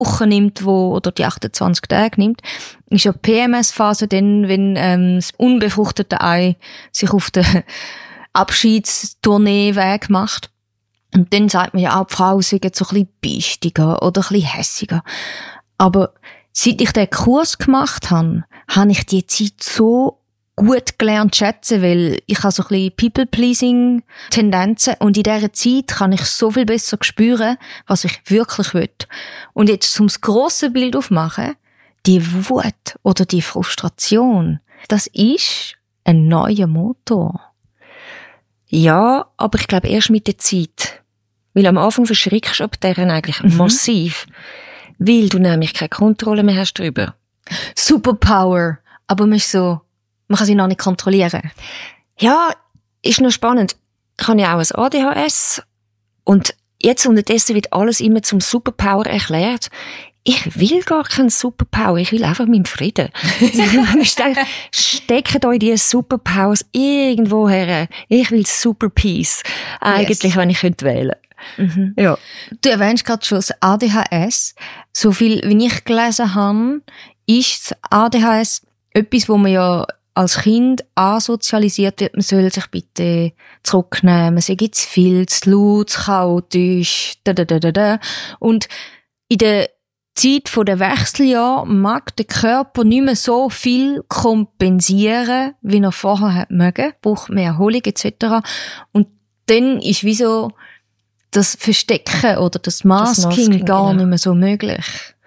Wochen nimmt, oder die 28 Tage nimmt, ist ja PMS-Phase dann, wenn das unbefruchtete Ei sich auf den Abschiedstourneeweg macht. Und dann sagt man ja auch, die Frau sei jetzt so ein bisschen biestiger oder ein bisschen hässiger. Aber seit ich den Kurs gemacht habe, habe ich die Zeit so gut gelernt schätzen, weil ich habe so ein bisschen People-Pleasing-Tendenzen und in dieser Zeit kann ich so viel besser spüren, was ich wirklich will. Und jetzt zum grosse Bild aufmachen, die Wut oder die Frustration, das ist ein neuer Motor. Ja, aber ich glaube erst mit der Zeit. Weil am Anfang verschrickst du ab deren eigentlich massiv. Weil du nämlich keine Kontrolle mehr hast drüber. Superpower. Aber man kann sie noch nicht kontrollieren. Ja, ist noch spannend. Ich habe ja auch ein ADHS. Und jetzt unterdessen wird alles immer zum Superpower erklärt. Ich will gar keinen Superpower. Ich will einfach meinen Frieden. Steckt euch diese Superpowers irgendwo her. Ich will Super Peace. Eigentlich, wenn ich wählen könnte. Ja. Du erwähnst gerade schon das ADHS. So viel, wie ich gelesen habe, ist das ADHS etwas, wo man ja als Kind ansozialisiert wird, man soll sich bitte zurücknehmen, man sei jetzt viel zu laut, zu chaotisch, Und in der Zeit der Wechseljahr mag der Körper nicht mehr so viel kompensieren, wie er vorher hat mögen, braucht mehr Erholung etc. Und dann ist wie so das Verstecken oder das Masking gar nicht mehr so möglich.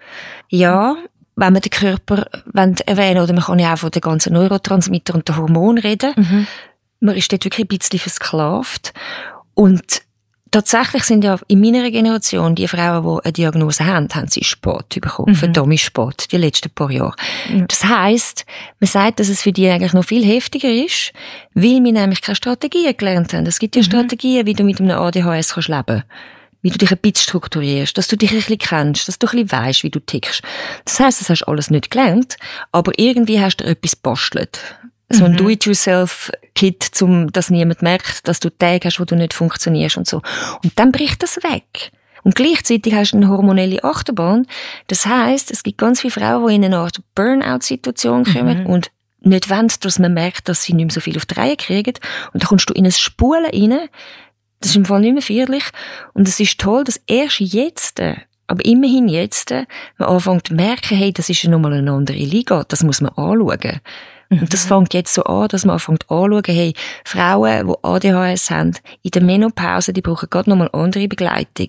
Ja, wenn man den Körper erwähnen oder man kann ja auch von den ganzen Neurotransmittern und den Hormonen reden. Man ist dort wirklich ein bisschen versklavt. Und tatsächlich sind ja in meiner Generation die Frauen, die eine Diagnose haben sie Sport bekommen, verdammt Sport, die letzten paar Jahre. Das heisst, man sagt, dass es für die eigentlich noch viel heftiger ist, weil wir nämlich keine Strategien gelernt haben. Es gibt ja Strategien, wie du mit einem ADHS kannst leben. Wie du dich ein bisschen strukturierst, dass du dich ein bisschen kennst, dass du ein bisschen weisst, wie du tickst. Das heisst, das hast du alles nicht gelernt, aber irgendwie hast du etwas gebastelt. So ein Do-it-yourself-Kit, dass niemand merkt, dass du Tage hast, wo du nicht funktionierst und so. Und dann bricht das weg. Und gleichzeitig hast du eine hormonelle Achterbahn. Das heisst, es gibt ganz viele Frauen, die in eine Art Burnout-Situation kommen und nicht wollen, dass man merkt, dass sie nicht mehr so viel auf die Reihe kriegen. Und dann kommst du in ein Spulen rein. Das ist im Fall nicht mehr feierlich. Und es ist toll, dass erst jetzt, aber immerhin jetzt, man anfängt zu merken, hey, das ist ja nochmal eine andere Liga. Das muss man anschauen. Und das fängt jetzt so an, dass man anfängt anzuschauen, hey, Frauen, die ADHS haben, in der Menopause, die brauchen gerade nochmal andere Begleitung.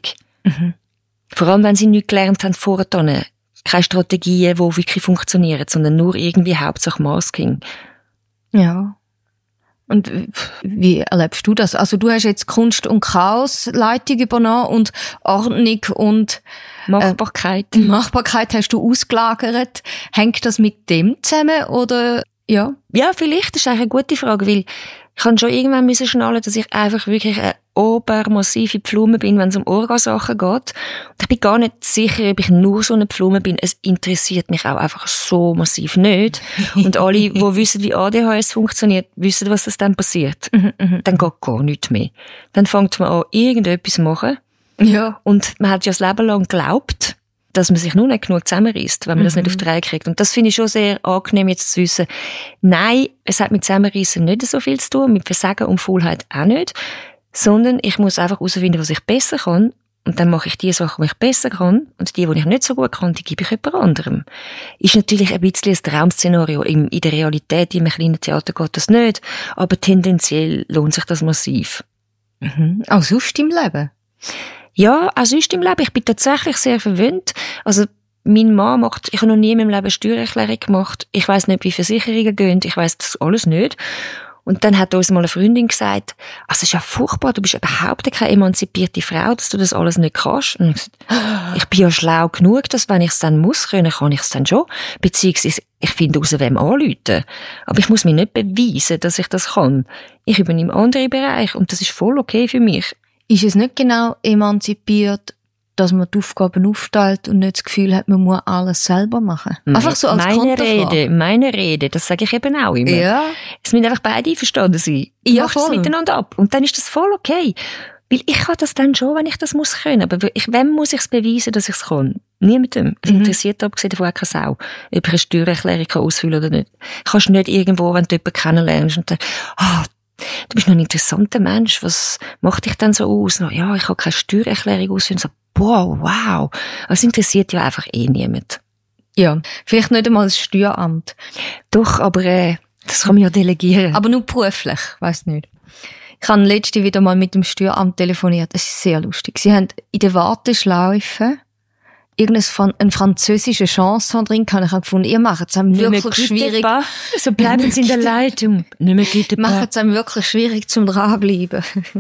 Vor allem, wenn sie nichts gelernt haben vorher, keine Strategien, die wirklich funktionieren, sondern nur irgendwie Hauptsache Masking. Ja. Und wie erlebst du das? Also du hast jetzt Kunst- und Chaos-Leitung übernommen und Ordnung und Machbarkeit. Machbarkeit hast du ausgelagert. Hängt das mit dem zusammen oder ja? Ja, vielleicht. Das ist eigentlich eine gute Frage, weil ich kann schon irgendwann schnallen, dass ich einfach wirklich eine obermassive Pflume bin, wenn es um Orgasachen geht. Und ich bin gar nicht sicher, ob ich nur so eine Pflume bin. Es interessiert mich auch einfach so massiv nicht. Und alle, die wissen, wie ADHS funktioniert, wissen, was das dann passiert. Dann geht gar nichts mehr. Dann fängt man an, irgendetwas zu machen. Ja. Und man hat ja das Leben lang geglaubt, dass man sich nur nicht genug zusammenreisst, wenn man das nicht auf die Reihe kriegt. Und das finde ich schon sehr angenehm, jetzt zu wissen. Nein, es hat mit Zusammenreissen nicht so viel zu tun, mit Versagen und Faulheit auch nicht, sondern ich muss einfach herausfinden, was ich besser kann. Und dann mache ich die Sachen, die ich besser kann. Und die ich nicht so gut kann, die gebe ich jemand anderem. Ist natürlich ein bisschen ein Traum-Szenario. In der Realität, in einem kleinen Theater geht das nicht. Aber tendenziell lohnt sich das massiv. Auch sonst im Leben? Ja, auch sonst im Leben. Ich bin tatsächlich sehr verwöhnt. Also, mein Mann ich habe noch nie in meinem Leben eine Steuererklärung gemacht. Ich weiss nicht, wie Versicherungen gehen. Ich weiss das alles nicht. Und dann hat uns mal eine Freundin gesagt, also, es ist ja furchtbar, du bist überhaupt keine emanzipierte Frau, dass du das alles nicht kannst. Und ich bin ja schlau genug, dass wenn ich es dann muss können, kann ich es dann schon. Beziehungsweise, ich finde raus, wem anrufen. Aber ich muss mir nicht beweisen, dass ich das kann. Ich übernehme andere Bereiche und das ist voll okay für mich. Ist es nicht genau emanzipiert, dass man die Aufgaben aufteilt und nicht das Gefühl hat, man muss alles selber machen? Einfach so als Konterfrage. Meine Rede, das sage ich eben auch immer. Ja. Es müssen einfach beide einverstanden sein. Ja, Machst es miteinander ab. Und dann ist das voll okay. Weil ich kann das dann schon, wenn ich das muss können. Aber wem muss ich es beweisen, dass ich es kann? Niemandem. Es interessiert abgesehen davon auch keine Sau, ob ich eine Steuererklärung ausfüllen kann oder nicht. Kannst nicht irgendwo, wenn du jemanden kennenlernst und denkst, du bist noch ein interessanter Mensch, was macht dich denn so aus? Ja, ich kann keine Steuererklärung ausfüllen. So, boah, wow. Es interessiert ja einfach niemand. Ja, vielleicht nicht einmal das Steueramt. Doch, aber das kann man ja delegieren. Aber nur beruflich, weiss nicht. Ich habe letzte wieder mal mit dem Steueramt telefoniert. Es ist sehr lustig. Sie haben in der Warteschleife einen französischen Chanson drin gehabt. Ich habe gefunden, ihr macht es einem wirklich schwierig. So bleiben Sie in der Leitung. Macht es einem wirklich schwierig zum dranbleiben.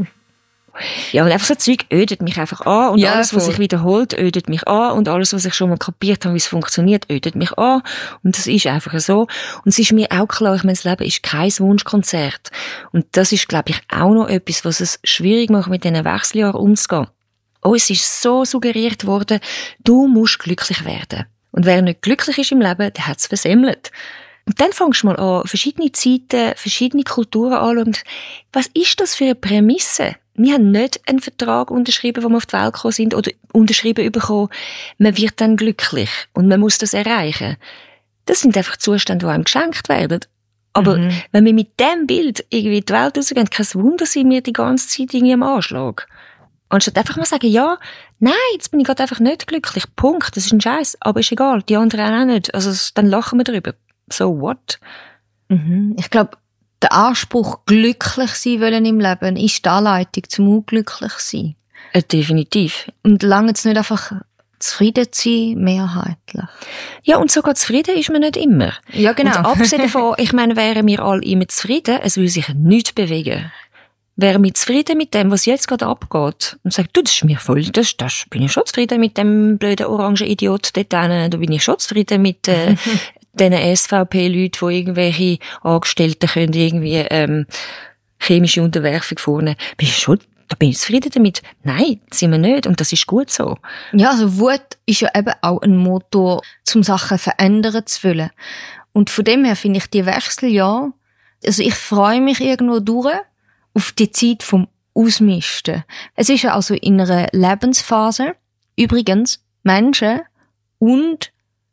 Ja, und einfach so Zeug ödet mich einfach an. Und alles, was sich wiederholt, ödet mich an. Und alles, was ich schon mal kapiert habe, wie es funktioniert, ödet mich an. Und das ist einfach so. Und es ist mir auch klar, ich meine, das Leben ist kein Wunschkonzert. Und das ist, glaube ich, auch noch etwas, was es schwierig macht, mit diesen Wechseljahren umzugehen. Uns ist so suggeriert worden, du musst glücklich werden. Und wer nicht glücklich ist im Leben, der hat es versemmelt. Und dann fängst du mal an, verschiedene Zeiten, verschiedene Kulturen anschauen. Was ist das für eine Prämisse? Wir haben nicht einen Vertrag unterschrieben, wo wir auf die Welt gekommen sind, oder unterschrieben bekommen, man wird dann glücklich und man muss das erreichen. Das sind einfach Zustände, die einem geschenkt werden. Aber wenn wir mit dem Bild irgendwie in die Welt rausgehen, kein Wunder, sind wir die ganze Zeit irgendwie am Anschlag. Anstatt einfach mal sagen, ja, nein, jetzt bin ich gerade einfach nicht glücklich. Punkt. Das ist ein Scheiß. Aber ist egal. Die anderen auch nicht. Also, dann lachen wir drüber. So what? Ich glaube, der Anspruch, glücklich sein wollen im Leben, ist die Anleitung zum unglücklich sein. Definitiv. Und lange jetzt nicht einfach zufrieden zu sein, mehrheitlich. Ja, und sogar zufrieden ist man nicht immer. Ja, genau. Und abgesehen davon, ich meine, wären wir alle immer zufrieden, es würde sich nichts bewegen. Wären wir zufrieden mit dem, was jetzt gerade abgeht, und sagt, du, das ist mir voll, das bin ich schon zufrieden mit dem blöden Orangen-Idiot dort hinten, da bin ich schon zufrieden mit diesen SVP-Leuten, die irgendwelche Angestellten können irgendwie chemische Unterwerfung vornehmen. Da bin ich zufrieden damit. Nein, sind wir nicht. Und das ist gut so. Ja, also Wut ist ja eben auch ein Motor, um Sachen verändern zu wollen. Und von dem her finde ich die Wechseljahre, also ich freue mich irgendwo durch auf die Zeit vom Ausmisten. Es ist ja also in einer Lebensphase, übrigens, Menschen und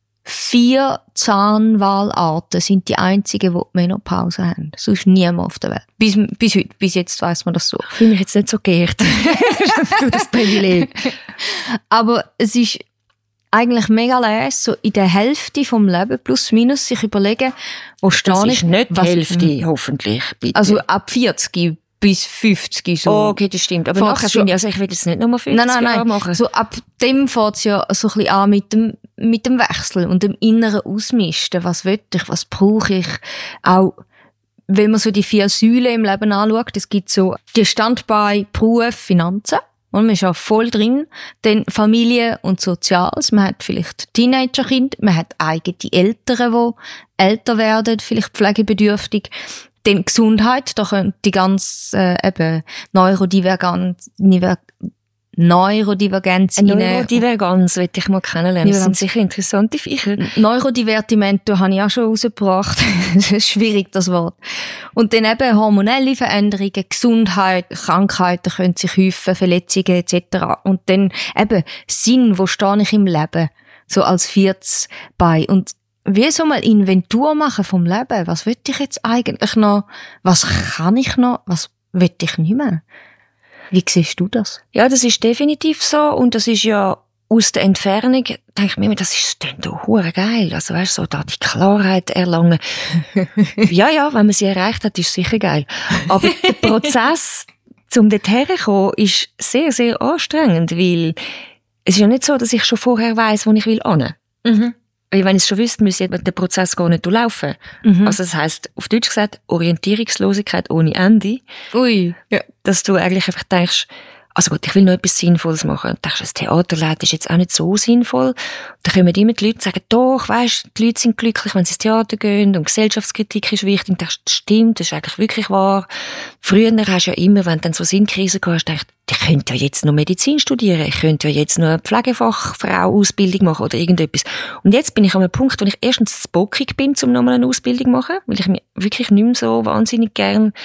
4 Zahnwahlarten sind die einzigen, die die Menopause haben. Sonst niemand auf der Welt. Bis heute, bis jetzt weiss man das so. Ich fühle mich jetzt nicht so geehrt. Du das Privileg. Aber es ist eigentlich mega leise, so in der Hälfte vom Leben, plus minus, sich überlegen, wo stehe ich. Das ist nicht die Hälfte, hoffentlich. Bitte. Also ab 40 bis 50 so. Oh, okay, das stimmt. Aber nachher finde ich, also ich will jetzt nicht nochmal 50 Jahre machen. So ab dem fängt es ja so ein bisschen an mit dem Wechsel und dem inneren Ausmisten. Was will ich, was brauche ich? Auch wenn man so die 4 Säulen im Leben anschaut, es gibt so die Standbeine Beruf, Finanzen. Und man ist ja voll drin. Dann Familie und Soziales. Man hat vielleicht Teenagerkind, man hat eigene Eltern, die älter werden, vielleicht pflegebedürftig. Dann Gesundheit, da könnte die ganze Neurodivergenz Neurodivergenz will ich mal kennenlernen. Das sind sicher interessante Viecher. Neurodivertimento habe ich auch schon rausgebracht. Das ist schwierig, das Wort. Und dann eben hormonelle Veränderungen, Gesundheit, Krankheiten können sich häufen, Verletzungen etc. Und dann eben Sinn, wo stehe ich im Leben? So als 40 bei. Und wie so mal Inventur machen vom Leben. Was will ich jetzt eigentlich noch? Was kann ich noch? Was will ich nicht mehr? Wie siehst du das? Ja, das ist definitiv so. Und das ist ja aus der Entfernung, denke ich mir immer, das ist doch hure geil. Also weißt du, so da die Klarheit erlangen. ja, wenn man sie erreicht hat, ist es sicher geil. Aber der Prozess, um dorthin zu kommen, ist sehr, sehr anstrengend, weil es ist ja nicht so, dass ich schon vorher weiss, wo ich will hin. Weil wenn ich es schon wüsste, müsste der Prozess gar nicht durchlaufen. Also das heisst, auf Deutsch gesagt, Orientierungslosigkeit ohne Ende. Ui. Ja. Dass du eigentlich einfach denkst, also gut, ich will noch etwas Sinnvolles machen. Und denkst, das Theaterleiten ist jetzt auch nicht so sinnvoll. Da kommen immer die Leute und sagen, doch, weisst, die Leute sind glücklich, wenn sie ins Theater gehen und Gesellschaftskritik ist wichtig. Und denkst, das stimmt, das ist eigentlich wirklich wahr. Früher hast du ja immer, wenn du dann so Sinnkrisen hast, denkst, ich könnte ja jetzt noch Medizin studieren, ich könnte ja jetzt noch eine Pflegefachfrau-Ausbildung machen oder irgendetwas. Und jetzt bin ich an einem Punkt, wo ich erstens zu bockig bin, um nochmal eine Ausbildung zu machen, weil ich mir wirklich nicht mehr so wahnsinnig gern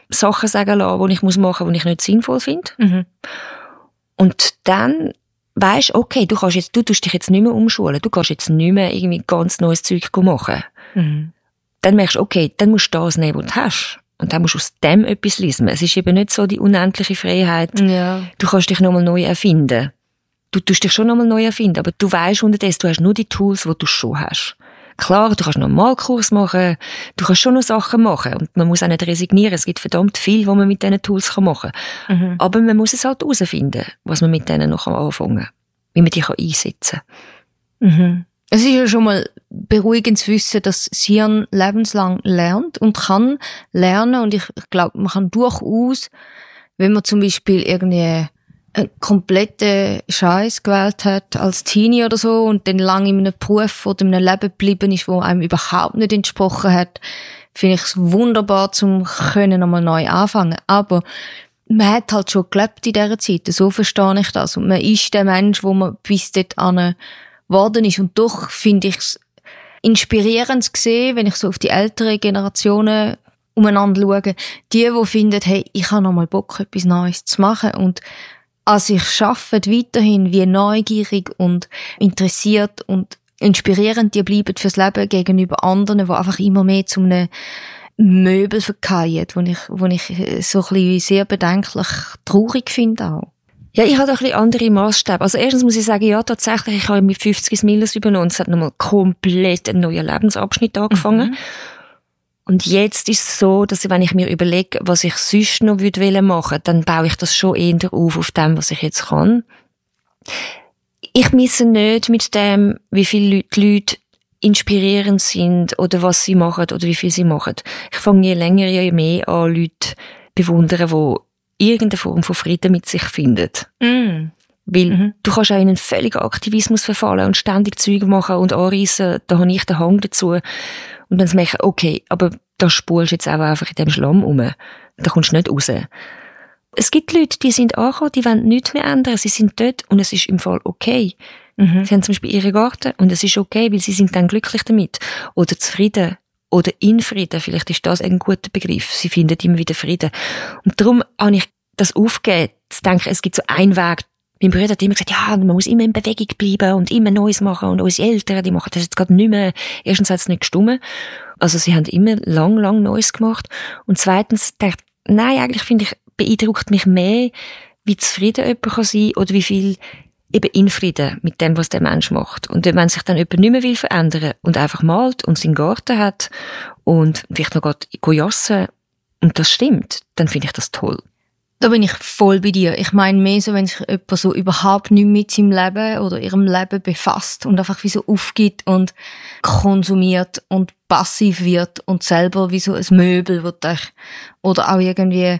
Sachen sagen lassen, die ich machen muss, die ich nicht sinnvoll finde. Mhm. Und dann weisst, okay, du tust dich jetzt nicht mehr umschulen, du kannst jetzt nicht mehr irgendwie ganz neues Zeug machen. Mhm. Dann merkst du, okay, dann musst du das nehmen, was du hast. Und dann musst du aus dem etwas lesen. Es ist eben nicht so die unendliche Freiheit. Ja. Du kannst dich nochmal neu erfinden. Du tust dich schon nochmal neu erfinden, aber du weisst unterdessen, du hast nur die Tools, die du schon hast. Klar, du kannst noch einen Malkurs machen, du kannst schon noch Sachen machen und man muss auch nicht resignieren. Es gibt verdammt viel, was man mit diesen Tools machen kann. Mhm. Aber man muss es halt herausfinden, was man mit denen noch anfangen kann, wie man die einsetzen kann. Mhm. Es ist ja schon mal beruhigend zu wissen, dass das Hirn lebenslang lernt und kann lernen. Und ich glaube, man kann durchaus, wenn man zum Beispiel irgendwie einen kompletten Scheiß gewählt hat als Teenie oder so und dann lange in einem Beruf oder in einem Leben geblieben ist, wo einem überhaupt nicht entsprochen hat, finde ich es wunderbar, zum können nochmal neu anfangen. Aber man hat halt schon gelebt in dieser Zeit, so verstehe ich das. Und man ist der Mensch, wo man bis dorthin geworden ist. Und doch finde ich es inspirierend zu sehen, wenn ich so auf die älteren Generationen umeinander schaue, die finden, hey, ich habe nochmal Bock, etwas Neues zu machen. Und als ich arbeite, weiterhin wie neugierig und interessiert und inspirierend die bleiben fürs Leben gegenüber anderen, die einfach immer mehr zu einem Möbel verkeilen, wo ich so ein bisschen sehr bedenklich traurig finde auch. Ja, ich habe ein bisschen andere Maßstäbe. Also erstens muss ich sagen, ja, tatsächlich, ich habe mit 50 das Milles übernommen. Es hat nochmal komplett einen neuen Lebensabschnitt angefangen. Mhm. Und jetzt ist es so, dass wenn ich mir überlege, was ich sonst noch machen würde, dann baue ich das schon eher auf dem, was ich jetzt kann. Ich misse nicht mit dem, wie viele Leute inspirierend sind oder was sie machen oder wie viel sie machen. Ich fange je länger, je mehr an, Leute bewundern, die irgendeine Form von Frieden mit sich finden. Mm. Weil du kannst auch in einen völligen Aktivismus verfallen und ständig Zeug machen und anreissen, da habe ich den Hang dazu. Und dann merke ich, okay, aber da spulst du jetzt auch einfach in dem Schlamm rum. Da kommst du nicht raus. Es gibt Leute, die sind angekommen, die wollen nichts mehr ändern. Sie sind dort und es ist im Fall okay. Mhm. Sie haben zum Beispiel ihren Garten und es ist okay, weil sie sind dann glücklich damit. Oder zufrieden. Oder in Frieden. Vielleicht ist das ein guter Begriff. Sie finden immer wieder Frieden. Und darum habe ich das aufgegeben, zu denken, es gibt so einen Weg. Mein Bruder hat immer gesagt, ja, man muss immer in Bewegung bleiben und immer Neues machen. Und unsere Eltern, die machen das jetzt gerade nicht mehr. Erstens hat es nicht gestimmt. Also sie haben immer lang Neues gemacht. Und zweitens dachte ich, nein, eigentlich finde ich, beeindruckt mich mehr, wie zufrieden jemand kann sein oder wie viel eben in Frieden mit dem, was der Mensch macht. Und wenn sich dann jemand nicht mehr will verändern und einfach malt und seinen Garten hat und vielleicht noch gerade jassen und das stimmt, dann finde ich das toll. Da bin ich voll bei dir. Ich meine mehr so, wenn sich jemand so überhaupt nicht mit seinem Leben oder ihrem Leben befasst und einfach wie so aufgibt und konsumiert und passiv wird und selber wie so ein Möbel wird oder auch irgendwie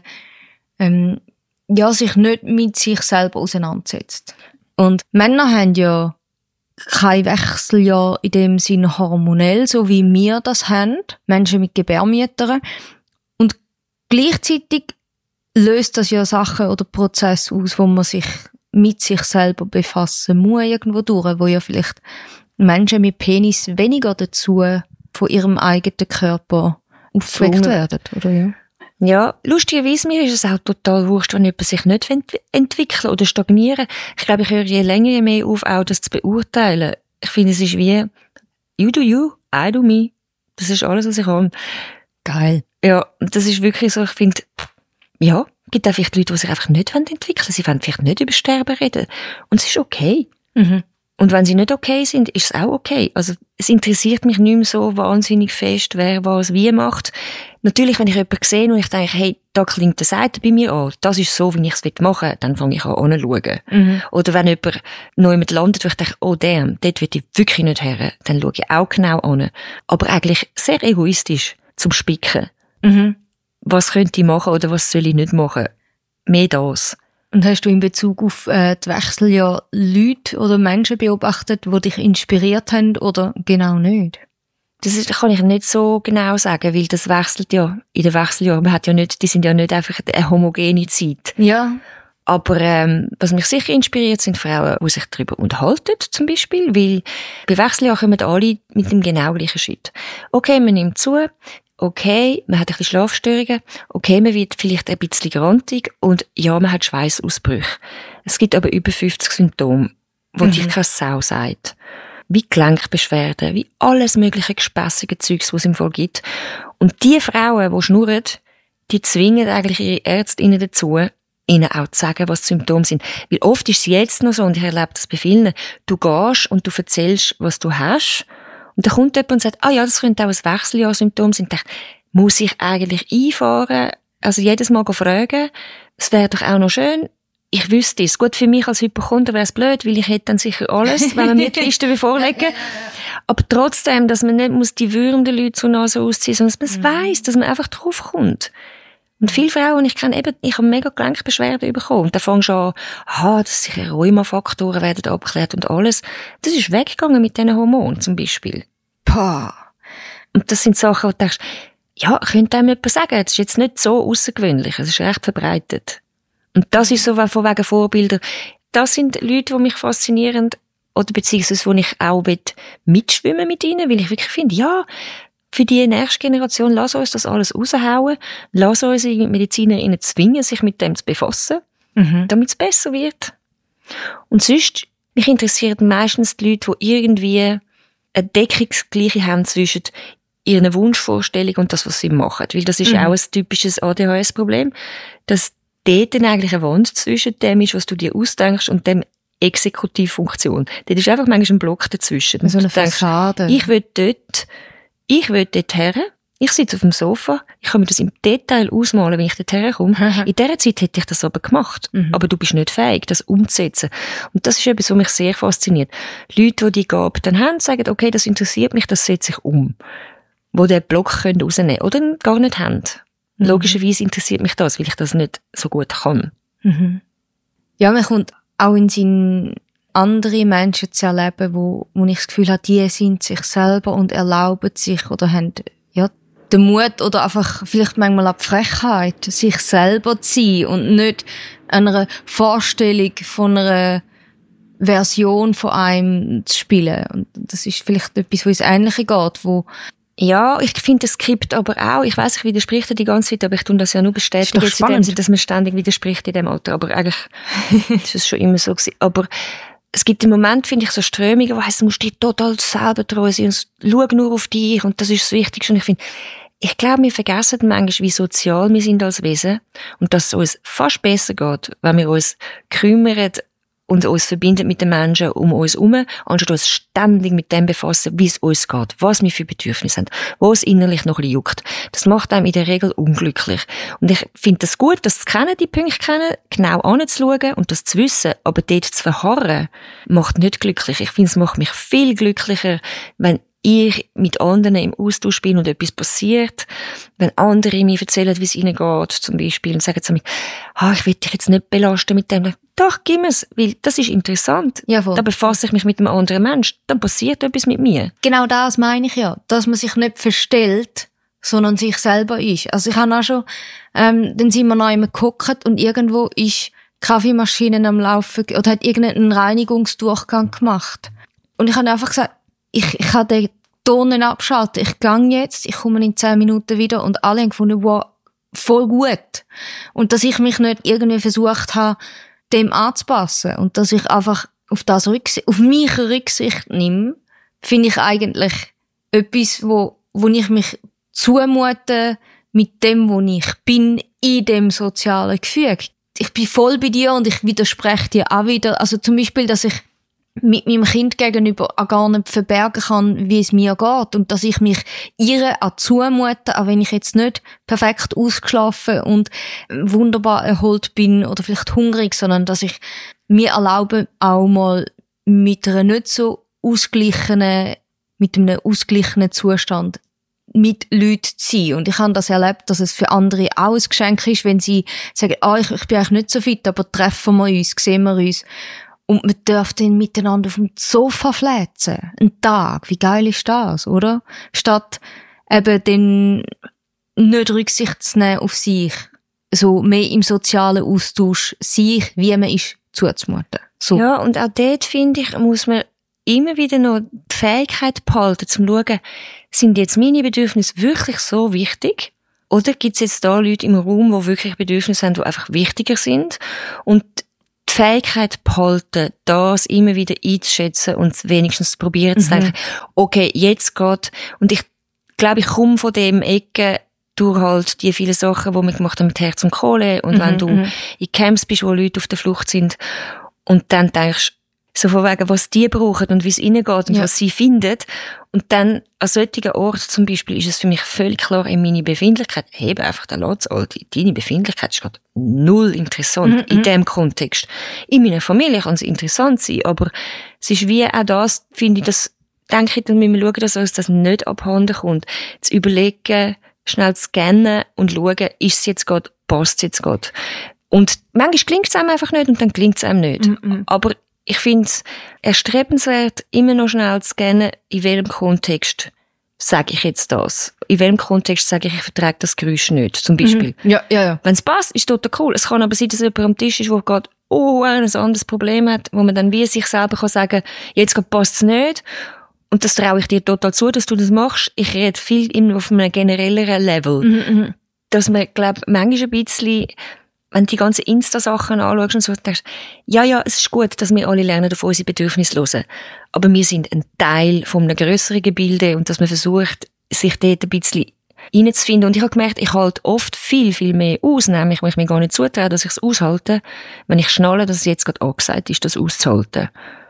sich nicht mit sich selber auseinandersetzt. Und Männer haben ja kein Wechseljahr in dem Sinne hormonell, so wie wir das haben, Menschen mit Gebärmüttern. Und gleichzeitig löst das ja Sachen oder Prozesse aus, wo man sich mit sich selber befassen muss irgendwo durch, wo ja vielleicht Menschen mit Penis weniger dazu von ihrem eigenen Körper aufgeweckt werden, oder ja? Ja, lustigerweise, mir ist es auch total wurscht, wenn jemand sich nicht entwickeln oder stagnieren. Ich glaube, ich höre je länger, je mehr auf, auch das zu beurteilen. Ich finde, es ist wie, you do you, I do me. Das ist alles, was ich habe. Geil. Ja, das ist wirklich so, ich finde, ja, es gibt auch vielleicht Leute, die sich einfach nicht entwickeln wollen. Sie wollen vielleicht nicht über Sterben reden. Und es ist okay. Mhm. Und wenn sie nicht okay sind, ist es auch okay. Also, es interessiert mich nicht mehr so wahnsinnig fest, wer was wie macht. Natürlich, wenn ich jemanden sehe und ich denke, hey, da klingt der Seite bei mir an, das ist so, wie ich es machen will, dann fange ich an hinzuschauen. Mhm. Oder wenn jemand neu mit landet, wo ich denke, oh damn, dort will ich wirklich nicht her, dann schaue ich auch genau an. Aber eigentlich sehr egoistisch zum Spicken. Mhm. Was könnte ich machen oder was soll ich nicht machen? Mehr das. Und hast du in Bezug auf die Wechseljahr Leute oder Menschen beobachtet, die dich inspiriert haben oder genau nicht? Das kann ich nicht so genau sagen, weil das wechselt ja in den Wechseljahren. Die sind ja nicht einfach eine homogene Zeit. Ja. Aber was mich sicher inspiriert, sind Frauen, die sich darüber unterhalten, zum Beispiel, weil bei Wechseljahren kommen alle mit dem genau gleichen Schritt. Okay, man nimmt zu, okay, man hat ein bisschen Schlafstörungen, okay, man wird vielleicht ein bisschen grantig und ja, man hat Schweißausbrüche. Es gibt aber über 50 Symptome, wo dich keine Sau sagt. Wie Gelenkbeschwerden, wie alles mögliche gespässige Zeugs, was es im Fall gibt. Und die Frauen, die schnurren, die zwingen eigentlich ihre Ärztinnen dazu, ihnen auch zu sagen, was die Symptome sind. Weil oft ist es jetzt noch so, und ich erlebe das bei vielen, du gehst und du erzählst, was du hast, und dann kommt jemand und sagt, ja, das könnte auch ein Wechseljahrsymptom sein. Ich dachte, muss ich eigentlich einfahren? Also jedes Mal fragen, es wäre doch auch noch schön, ich wüsste es. Gut, für mich als Hypochonder wäre es blöd, weil ich hätte dann sicher alles, wenn man mir die Liste vorlegen. Aber trotzdem, dass man nicht muss die Würmer den Leuten zur Nase ausziehen, sondern dass man es weiss, dass man einfach draufkommt. Und viele Frauen, die ich kenne, ich habe mega Gelenkbeschwerden bekommen. Und dann fängst du an, dass sicher Rheumafaktoren werden abgeklärt und alles. Das ist weggegangen mit diesen Hormonen zum Beispiel. Pah. Und das sind Sachen, wo du denkst, ja, könnte einem jemand sagen, das ist jetzt nicht so außergewöhnlich, es ist recht verbreitet. Und das ist so von wegen Vorbilder. Das sind Leute, die mich faszinieren, oder beziehungsweise, wo ich auch mitschwimmen mit ihnen, weil ich wirklich finde, ja, für die nächste Generation, lass uns das alles raushauen, lass unsere Medizinerinnen zwingen, sich mit dem zu befassen, damit es besser wird. Und sonst, mich interessieren meistens die Leute, die irgendwie eine Deckungsgleiche haben zwischen ihren Wunschvorstellungen und das, was sie machen. Weil das ist auch ein typisches ADHS-Problem, dass dort dann eigentlich eine Wand zwischen dem ist, was du dir ausdenkst, und dem Exekutivfunktion. Dort ist einfach manchmal ein Block dazwischen. So eine Fassade. Ich will dort her, ich sitze auf dem Sofa, ich kann mir das im Detail ausmalen, wenn ich dort herkomme. In dieser Zeit hätte ich das aber gemacht. Aber du bist nicht fähig, das umzusetzen. Und das ist etwas, was mich sehr fasziniert. Leute, die Gabe dann haben, sagen, okay, das interessiert mich, das setze ich um. Wo den Block rausnehmen können oder gar nicht haben. Logischerweise interessiert mich das, weil ich das nicht so gut kann. Ja, man kommt auch in Sinn, andere Menschen zu erleben, wo ich das Gefühl habe, die sind sich selber und erlauben sich oder haben, ja, den Mut oder einfach vielleicht manchmal auch die Frechheit, sich selber zu sein und nicht einer Vorstellung von einer Version von einem zu spielen. Und das ist vielleicht etwas, wo ins Ähnliche geht, wo ja, ich finde das Skript aber auch, ich weiss, ich widerspreche dir die ganze Zeit, aber ich tue das ja nur bestätigen, jetzt in dem Sinne, dass man ständig widerspricht in dem Alter, aber eigentlich ist es schon immer so gewesen. Aber es gibt im Moment, finde ich, so Strömungen, wo heisst, du musst dir total selber treu sein und schau nur auf dich und das ist das Wichtigste. Und ich glaube, wir vergessen manchmal, wie sozial wir sind als Wesen und dass es uns fast besser geht, wenn wir uns kümmern und uns verbinden mit den Menschen um uns herum, anstatt uns ständig mit dem befassen, wie es uns geht, was wir für Bedürfnisse haben, wo es innerlich noch ein bisschen juckt. Das macht einem in der Regel unglücklich. Und ich finde das gut, das zu kennen, die Punkte kennen, genau anzuschauen und das zu wissen, aber dort zu verharren, macht nicht glücklich. Ich finde, es macht mich viel glücklicher, wenn ich mit anderen im Austausch bin und etwas passiert, wenn andere mir erzählen, wie es ihnen geht, zum Beispiel, und sagen zu mir, ich will dich jetzt nicht belasten mit dem. Doch, gib mir's, weil das ist interessant. Jawohl. Da befasse ich mich mit einem anderen Menschen, dann passiert etwas mit mir. Genau das meine ich ja, dass man sich nicht verstellt, sondern sich selber ist. Also ich habe auch schon, dann sind wir noch einmal geguckt und irgendwo ist Kaffeemaschine am Laufen oder hat irgendeinen Reinigungsdurchgang gemacht. Und ich habe einfach gesagt, ich kann den Ton nicht abschalten. Ich gehe jetzt, ich komme in 10 Minuten wieder und alle haben gefunden, wow, voll gut. Und dass ich mich nicht irgendwie versucht habe, dem anzupassen und dass ich einfach auf mich Rücksicht nehme, finde ich eigentlich etwas, wo ich mich zumute mit dem, wo ich bin, in dem sozialen Gefüge. Ich bin voll bei dir und ich widerspreche dir auch wieder. Also zum Beispiel, dass ich mit meinem Kind gegenüber auch gar nicht verbergen kann, wie es mir geht. Und dass ich mich ihr auch zumute, auch wenn ich jetzt nicht perfekt ausgeschlafen und wunderbar erholt bin oder vielleicht hungrig, sondern dass ich mir erlaube, auch mal mit einem ausgeglichenen Zustand mit Leuten zu sein. Und ich habe das erlebt, dass es für andere auch ein Geschenk ist, wenn sie sagen, ich bin eigentlich nicht so fit, aber treffen wir uns, sehen wir uns. Und man darf dann miteinander auf dem Sofa flätzen. Einen Tag. Wie geil ist das, oder? Statt eben dann nicht Rücksicht zu nehmen auf sich. So mehr im sozialen Austausch sich, wie man ist, zuzumuten. So. Ja, und auch dort, finde ich, muss man immer wieder noch die Fähigkeit behalten, zum schauen, sind jetzt meine Bedürfnisse wirklich so wichtig? Oder gibt es jetzt da Leute im Raum, die wirklich Bedürfnisse haben, die einfach wichtiger sind? Und die Fähigkeit behalten, das immer wieder einzuschätzen und wenigstens zu probieren zu denken, okay, jetzt geht. Und ich glaube, ich komme von dem Ecke durch halt die vielen Sachen, die wir gemacht haben mit Herz und Kohle. Und wenn du in Camps bist, wo Leute auf der Flucht sind und dann denkst, so von wegen, was die brauchen und wie es ihnen geht und was sie finden. Und dann an solchen Ort zum Beispiel ist es für mich völlig klar, in meine Befindlichkeit, hebe einfach den Latz, deine Befindlichkeit ist gerade null interessant in dem Kontext. In meiner Familie kann es interessant sein, aber es ist wie auch das, finde ich, das denke ich, dann müssen wir schauen, dass uns das nicht abhanden kommt. Zu überlegen, schnell zu scannen und schauen, ist es jetzt gerade, passt es jetzt gerade. Und manchmal klingt es einem einfach nicht und dann klingt es einem nicht. Aber ich finde es erstrebenswert, immer noch schnell zu scannen, in welchem Kontext sage ich jetzt das. In welchem Kontext sage ich vertrage das Geräusch nicht, zum Beispiel. Ja. Wenn es passt, ist total cool. Es kann aber sein, dass jemand am Tisch ist, der gerade ein anderes Problem hat, wo man dann wie sich selber kann sagen, jetzt passt es nicht. Und das traue ich dir total zu, dass du das machst. Ich rede viel immer auf einem generelleren Level. Dass man, glaube ich, manchmal ein bisschen, wenn du die ganzen Insta-Sachen anschaust und so, denkst, ja, es ist gut, dass wir alle lernen, auf unsere Bedürfnisse zu hören. Aber wir sind ein Teil von einem grösseren Gebilde und dass man versucht, sich dort ein bisschen reinzufinden. Und ich habe gemerkt, ich halte oft viel, viel mehr aus, nämlich, wenn ich mir gar nicht zutraue, dass ich es aushalte, wenn ich schnalle, dass es jetzt gerade angesagt ist, das auszuhalten.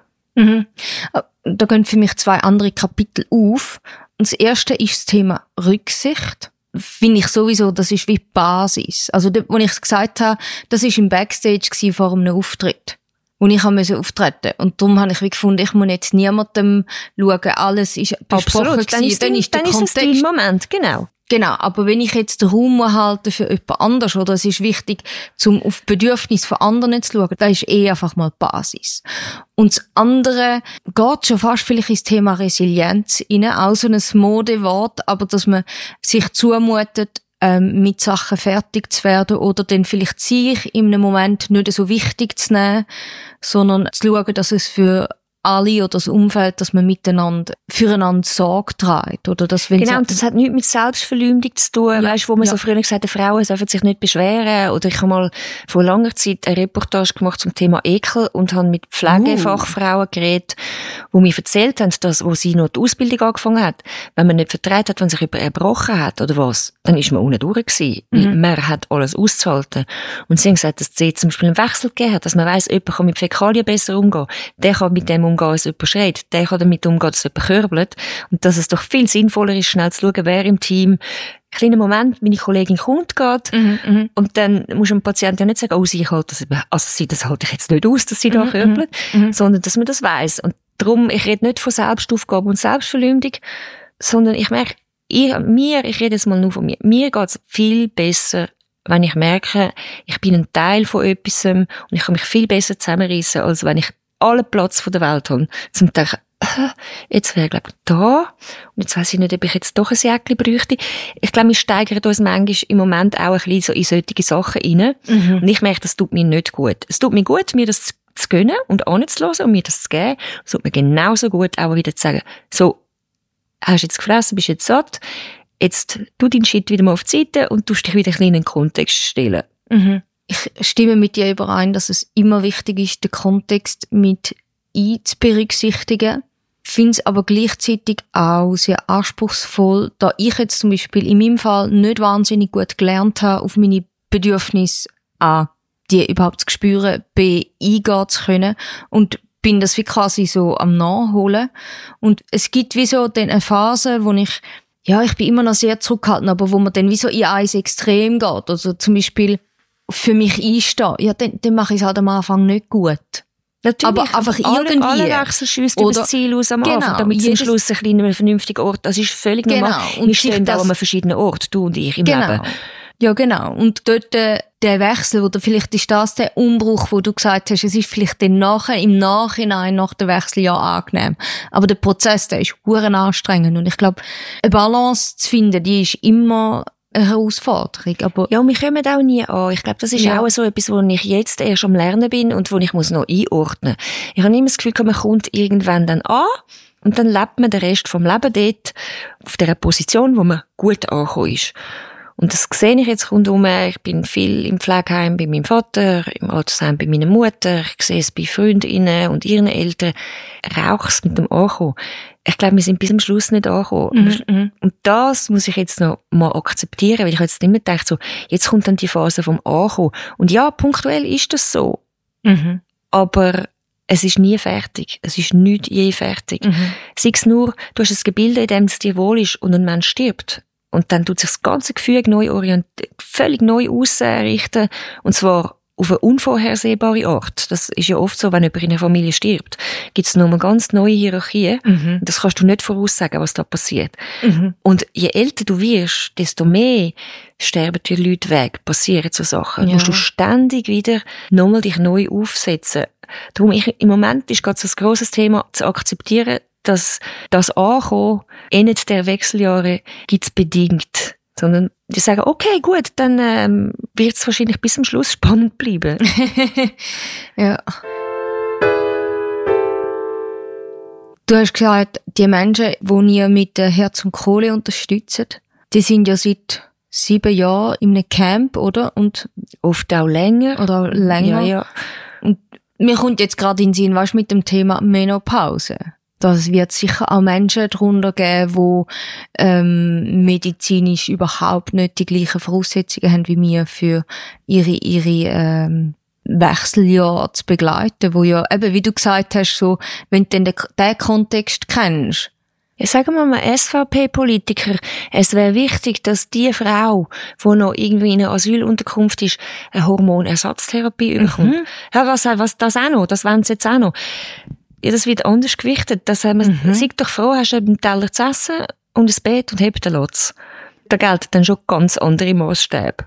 Da gehen für mich 2 andere Kapitel auf. Und das erste ist das Thema Rücksicht. Finde ich sowieso, das ist wie die Basis. Also, wo ich es gesagt habe, das ist im Backstage vor einem Auftritt, wo ich auftreten musste. Und darum habe ich wie gefunden, ich muss jetzt niemandem schauen, alles ist besprochen gewesen. Dann ist es dein Moment, genau. Genau, aber wenn ich jetzt den Raum halte für jemand anderes, oder es ist wichtig, auf die Bedürfnisse von anderen zu schauen, das ist einfach mal die Basis. Und das andere geht schon fast vielleicht ins Thema Resilienz rein, auch so ein Modewort, aber dass man sich zumutet, mit Sachen fertig zu werden oder dann vielleicht sich in einem Moment nicht so wichtig zu nehmen, sondern zu schauen, dass es für alle oder das Umfeld, dass man miteinander füreinander Sorge trägt. Oder dass, wenn genau, und das hat nichts mit Selbstverleumdung zu tun. Weißt, wo man so früher gesagt hat, Frauen dürfen sich nicht beschweren. Oder ich habe mal vor langer Zeit eine Reportage gemacht zum Thema Ekel und habe mit Pflegefachfrauen geredet, die mir erzählt haben, dass, wo sie noch die Ausbildung angefangen hat, wenn man nicht vertraut hat, wenn sich jemand erbrochen hat oder was, dann ist man unten durch gewesen. Weil man hat alles auszuhalten. Und sie haben gesagt, dass es zum Beispiel einen Wechsel gegeben hat, dass man weiss, jemand kann mit Fäkalien besser umgehen. Der kann mit dem umgehen, dass jemand schreit. Der kann damit umgehen, dass jemand körbelt. Und dass es doch viel sinnvoller ist, schnell zu schauen, wer im Team, kleiner Moment, meine Kollegin kommt geht. Und dann muss ein Patient ja nicht sagen, oh, das halte ich jetzt nicht aus, dass sie da körbelt. Sondern, dass man das weiss. Und darum, ich rede nicht von Selbstaufgabe und Selbstverleumdung, sondern ich merke, ich rede jetzt mal nur von mir. Mir geht's viel besser, wenn ich merke, ich bin ein Teil von etwas und ich kann mich viel besser zusammenreissen, als wenn ich allen Platz von der Welt habe, zum denken, jetzt wäre, glaube ich, da. Und jetzt weiss ich nicht, ob ich jetzt doch ein Jäckchen bräuchte. Ich glaube, wir steigern uns manchmal im Moment auch ein bisschen so in solche Sachen rein. Und ich merke, das tut mir nicht gut. Es tut mir gut, mir das zu gönnen und anzuhören und mir das zu geben. Es tut mir genauso gut, auch wieder zu sagen, so, hast du jetzt gefressen, bist jetzt satt, jetzt tu deinen Shit wieder mal auf die Seite und tust dich wieder ein bisschen in den Kontext stellen. Ich stimme mit dir überein, dass es immer wichtig ist, den Kontext mit einzuberücksichtigen. Ich finde es aber gleichzeitig auch sehr anspruchsvoll, da ich jetzt zum Beispiel in meinem Fall nicht wahnsinnig gut gelernt habe, auf meine Bedürfnisse A, die überhaupt zu spüren, B, eingehen zu können und bin das wie quasi so am Nachholen. Und es gibt wie so eine Phase, wo ich bin immer noch sehr zurückhaltend, aber wo man dann wie so in eins Extrem geht. Also zum Beispiel für mich einstehen, ja, dann mache ich es halt am Anfang nicht gut. Natürlich, aber einfach irgendwie. Alle wechseln schiessen über das Ziel aus am Anfang, damit es am Schluss ein bisschen ein vernünftiger Ort, das ist völlig normal. Und wir stehen da an einem verschiedenen Ort, du und ich im Leben. Ja, genau. Und dort der Wechsel, oder vielleicht ist das der Umbruch, wo du gesagt hast, es ist vielleicht dann im Nachhinein nach dem Wechsel ja angenehm. Aber der Prozess, der ist verdammt anstrengend. Und ich glaube, eine Balance zu finden, die ist immer eine Herausforderung. Aber ja, wir kommen auch nie an. Ich glaube, das ist auch so etwas, wo ich jetzt erst am Lernen bin und wo ich muss noch einordnen. Ich habe immer das Gefühl, man kommt irgendwann dann an und dann lebt man den Rest vom Leben dort auf der Position, wo man gut angekommen ist. Und das sehe ich jetzt rundherum. Ich bin viel im Pflegeheim bei meinem Vater, im Altersheim bei meiner Mutter. Ich sehe es bei Freundinnen und ihren Eltern. Rauch's mit dem Ankommen. Ich glaube, wir sind bis zum Schluss nicht angekommen. Mhm. Und das muss ich jetzt noch mal akzeptieren, weil ich jetzt immer gedacht, so, jetzt kommt dann die Phase vom Ankommen. Und ja, punktuell ist das so. Mhm. Aber es ist nie fertig. Es ist nicht je fertig. Sei es nur, du hast ein Gebilde, in dem es dir wohl ist und ein Mensch stirbt. Und dann tut sich das ganze Gefüge völlig neu ausrichten. Und zwar auf eine unvorhersehbare Art. Das ist ja oft so, wenn jemand in einer Familie stirbt, gibt es nochmal ganz neue Hierarchien. Und das kannst du nicht voraussagen, was da passiert. Und je älter du wirst, desto mehr sterben die Leute weg, passieren so Sachen. Ja. Musst du ständig wieder nochmal dich neu aufsetzen. Darum, im Moment ist gerade so ein grosses Thema, zu akzeptieren, dass das Ankommen Ende der Wechseljahre gibt's bedingt. Sondern die sagen, okay, gut, dann wird es wahrscheinlich bis zum Schluss spannend bleiben. Ja. Du hast gesagt, die Menschen, die ihr mit Herz und Kohle unterstützt, die sind ja seit 7 Jahren in einem Camp, oder? Und oft auch länger. Oder auch länger. Ja. Und mir kommt jetzt gerade in den Sinn, weißt, mit dem Thema Menopause. Das wird sicher auch Menschen darunter geben, die medizinisch überhaupt nicht die gleichen Voraussetzungen haben wie wir für ihre Wechseljahre zu begleiten, wo ja eben, wie du gesagt hast, so, wenn du den Kontext kennst. Ja, sagen wir mal, SVP-Politiker, es wäre wichtig, dass die Frau, die noch irgendwie in einer Asylunterkunft ist, eine Hormonersatztherapie bekommt. Ja, was das auch noch? Das wollen sie jetzt auch noch. Ja, das wird anders gewichtet. Das haben wir, sei doch froh, hast du einen Teller zu essen und ein Bett und hebt den Lotz. Da gelten dann schon ganz andere Maßstäbe.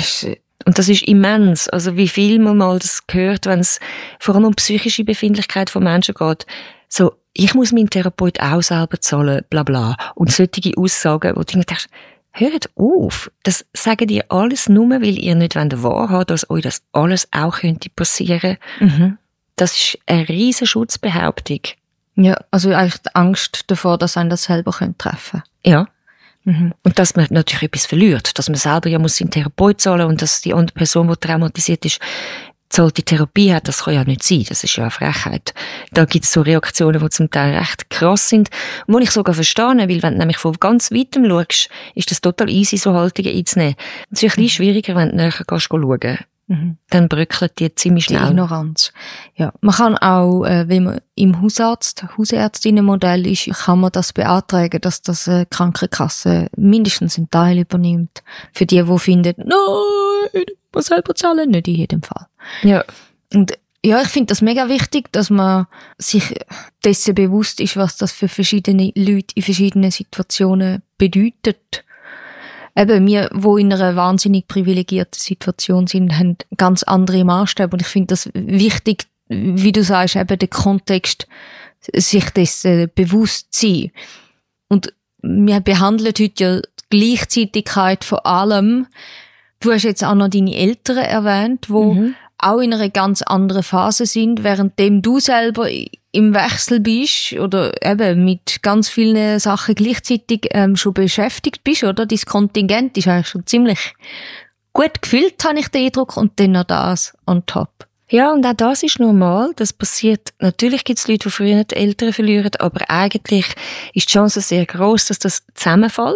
Und das ist immens. Also wie viel man mal das hört, wenn es vor allem um psychische Befindlichkeit von Menschen geht. So, ich muss meinen Therapeut auch selber zahlen, bla bla. Und solche Aussagen, wo du denkst, hört auf. Das sagen die alles nur, weil ihr nicht wahrhaben, dass euch das alles auch könnte passieren. Das ist eine riesen Schutzbehauptung. Ja, also eigentlich die Angst davor, dass einen das selber treffen könnte. Ja. Und dass man natürlich etwas verliert. Dass man selber ja muss seinen Therapeut zahlen und dass die andere Person, die traumatisiert ist, zahlt die Therapie hat, das kann ja nicht sein. Das ist ja eine Frechheit. Da gibt es so Reaktionen, die zum Teil recht krass sind. Und die ich sogar verstehe, weil wenn du nämlich von ganz weitem schaust, ist das total easy, so Haltungen einzunehmen. Es ist ein bisschen schwieriger, wenn du näher schauen. Dann bröckelt die ziemlich schnell. Die Ignoranz. Ja. Man kann auch, wenn man im Hausärztinnenmodell ist, kann man das beantragen, dass das Krankenkasse mindestens einen Teil übernimmt. Für die finden, nein, man selber zahlen, nicht in jedem Fall. Ja. Und ja, ich finde das mega wichtig, dass man sich dessen bewusst ist, was das für verschiedene Leute in verschiedenen Situationen bedeutet. Eben, wir, die in einer wahnsinnig privilegierten Situation sind, haben ganz andere Maßstäbe. Und ich finde das wichtig, wie du sagst, eben der Kontext, sich dessen bewusst zu sein. Und wir behandeln heute ja die Gleichzeitigkeit von allem. Du hast jetzt auch noch deine Eltern erwähnt, die auch in einer ganz anderen Phase sind, währenddem du selber im Wechsel bist oder eben mit ganz vielen Sachen gleichzeitig schon beschäftigt bist, oder? Dein Kontingent ist eigentlich schon ziemlich gut gefüllt, habe ich den Eindruck, und dann noch das on top. Ja, und auch das ist normal. Das passiert. Natürlich gibt es Leute, die früher die Eltern verlieren, aber eigentlich ist die Chance sehr gross, dass das zusammenfällt.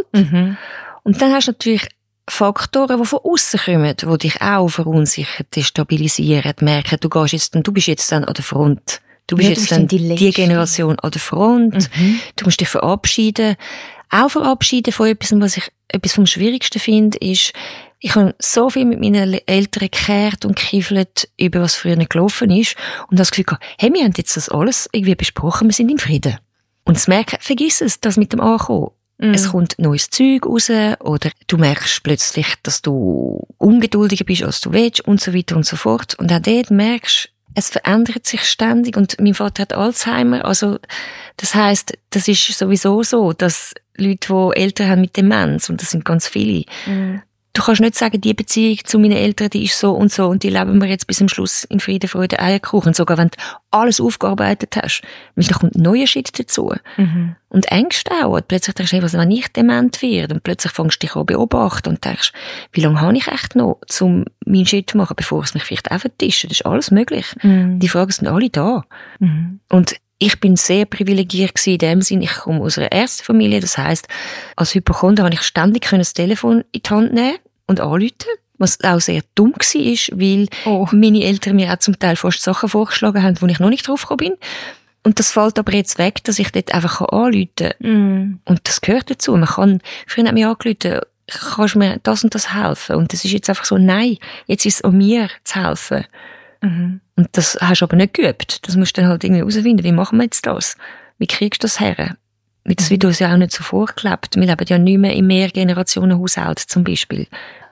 Und dann hast du natürlich Faktoren, die von außen kommen, die dich auch verunsichern, destabilisieren, merken, du bist jetzt dann an der Front. Du bist jetzt dann die Generation an der Front. Du musst dich verabschieden. Auch verabschieden von etwas, was ich etwas vom Schwierigsten finde, ist, ich habe so viel mit meinen Eltern gekehrt und gekiffelt über was früher gelaufen ist und das Gefühl gehabt, hey, wir haben jetzt das alles irgendwie besprochen, wir sind im Frieden. Und das Merken, vergiss es, das mit dem Ankommen. Es kommt neues Zeug raus oder du merkst plötzlich, dass du ungeduldiger bist, als du willst und so weiter und so fort. Und auch dort merkst, es verändert sich ständig und mein Vater hat Alzheimer, also das heisst, das ist sowieso so, dass Leute, die Eltern haben mit Demenz, und das sind ganz viele. Du kannst nicht sagen, die Beziehung zu meinen Eltern, die ist so und die leben wir jetzt bis zum Schluss in Frieden, Freude, Eierkuchen. Sogar wenn du alles aufgearbeitet hast. Weil da kommt ein neuer Shit dazu. Und Ängste auch. Und plötzlich denkst du, was, wenn ich dement werde? Und plötzlich fängst du dich an beobachten und denkst, wie lange habe ich echt noch, um meinen Shit zu machen, bevor es mich vielleicht auch vertischt? Das ist alles möglich. Die Fragen sind alle da. Und ich bin sehr privilegiert gewesen in dem Sinn, ich komme aus einer Ärztefamilie, das heisst, als Hypochonder habe ich ständig das Telefon in die Hand nehmen und anrufen, was auch sehr dumm war, weil meine Eltern mir auch zum Teil fast Sachen vorgeschlagen haben, wo ich noch nicht drauf gekommen bin. Und das fällt aber jetzt weg, dass ich dort einfach anrufen kann. Und das gehört dazu. Man kann, früher hat mich angerufen, kannst du mir das und das helfen? Und das ist jetzt einfach so, nein, jetzt ist es an mir zu helfen. Und das hast du aber nicht geübt. Das musst du dann halt irgendwie herausfinden. Wie machen wir jetzt das? Wie kriegst du das her? Das wird uns ja auch nicht so vorgelebt. Wir leben ja nicht mehr in Mehrgenerationenhaushalt zum Beispiel.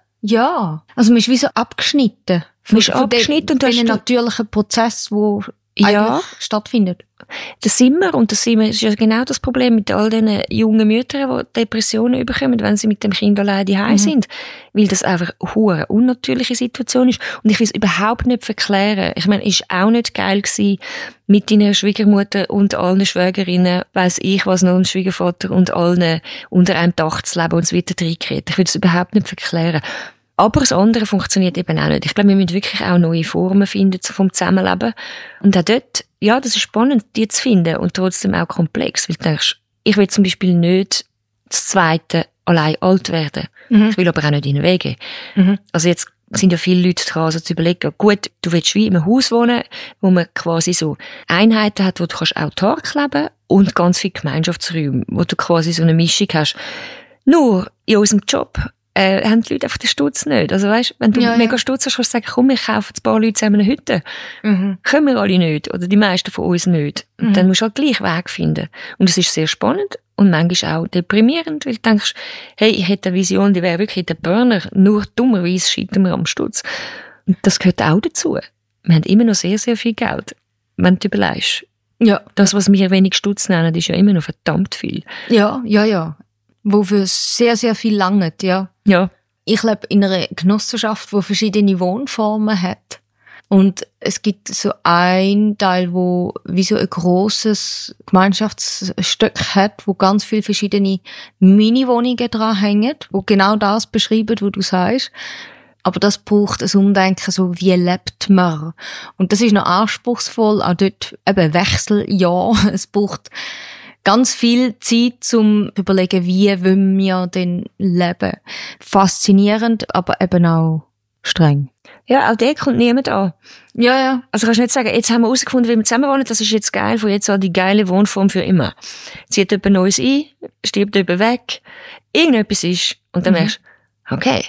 Ja, also man ist wie so abgeschnitten. Man ist abgeschnitten und den natürlichen Prozess, der eigentlich stattfindet. Das sind wir, und das ist ja genau das Problem mit all diesen jungen Müttern, die Depressionen bekommen, wenn sie mit dem Kind allein daheim sind. Weil das einfach eine hure unnatürliche Situation ist. Und ich will es überhaupt nicht verklären. Ich meine, es war auch nicht geil gewesen, mit deiner Schwiegermutter und allen Schwägerinnen, weiss ich was noch, und Schwiegervater und allen unter einem Dach zu leben und es wird reingeredet. Ich will es überhaupt nicht verklären. Aber das andere funktioniert eben auch nicht. Ich glaube, wir müssen wirklich auch neue Formen finden vom Zusammenleben. Und auch dort, ja, das ist spannend, die zu finden und trotzdem auch komplex. Weil du denkst, ich will zum Beispiel nicht das Zweite allein alt werden. Ich will aber auch nicht in den Weg gehen. Also jetzt sind ja viele Leute dran, also zu überlegen, gut, du willst wie in einem Haus wohnen, wo man quasi so Einheiten hat, wo du kannst autark leben und ganz viele Gemeinschaftsräume, wo du quasi so eine Mischung hast. Nur in unserem Job haben die Leute einfach den Stutz nicht. Also weißt, wenn du mega Stutz hast, kannst du sagen, komm, ich kaufe ein paar Leute zusammen eine Hütte. Können wir alle nicht. Oder die meisten von uns nicht. Und dann musst du halt gleich Weg finden. Und es ist sehr spannend und manchmal auch deprimierend, weil du denkst, hey, ich hätte eine Vision, die wäre wirklich der Burner. Nur dummerweise scheitern wir am Stutz. Und das gehört auch dazu. Wir haben immer noch sehr, sehr viel Geld. Wenn du überlegst. Ja. Das, was wir wenig Stutz nennen, ist ja immer noch verdammt viel. Ja. Wofür sehr, sehr viel langt, ja. Ja. Ich lebe in einer Genossenschaft, die verschiedene Wohnformen hat. Und es gibt so einen Teil, wo wie so ein grosses Gemeinschaftsstück hat, wo ganz viele verschiedene Mini-Wohnungen dran hängen, wo genau das beschreiben, was du sagst. Aber das braucht ein Umdenken, so wie lebt man. Und das ist noch anspruchsvoll, auch dort eben Wechseljahr. Es braucht ganz viel Zeit zum überlegen, wie wollen wir denn leben. Faszinierend, aber eben auch streng. Ja, auch der kommt niemand an. Ja. Also kannst du nicht sagen, jetzt haben wir herausgefunden, wie wir zusammen wohnen, das ist jetzt geil, von jetzt an die geile Wohnform für immer. Zieht jemand Neues ein, stirbt jemand weg, irgendetwas ist, und dann merkst du, okay,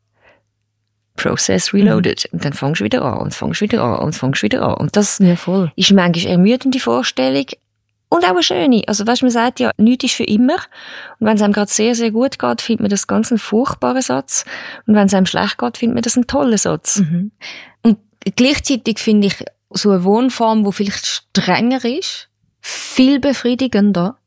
Process reloaded. Und dann fängst du wieder an, und fängst wieder an, und fängst wieder an. Und das ist manchmal eine ermüdende Vorstellung. Und auch eine schöne. Also, weißt, man sagt ja, nichts ist für immer. Und wenn es einem gerade sehr, sehr gut geht, findet man das ganz einen furchtbaren Satz. Und wenn es einem schlecht geht, findet man das einen tollen Satz. Und gleichzeitig finde ich so eine Wohnform, die vielleicht strenger ist, viel befriedigender,